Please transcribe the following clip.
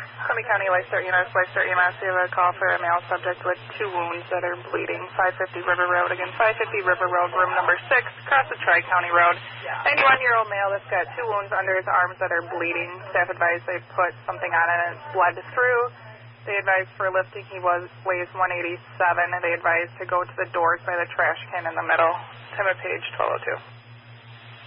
Columbia County Lifestore EMS, Lifestore EMS, we have a call for a male subject with 2 wounds that are bleeding. 550 River Road. Again, 550 River Road, room number 6, across the Tri-County Road. 91-year-old male that's got 2 wounds under his arms that are bleeding. Staff advised they put something on it and it's bled through. They advised for lifting he weighs 187. They advised to go to the doors by the trash can in the middle. Time of page 1202.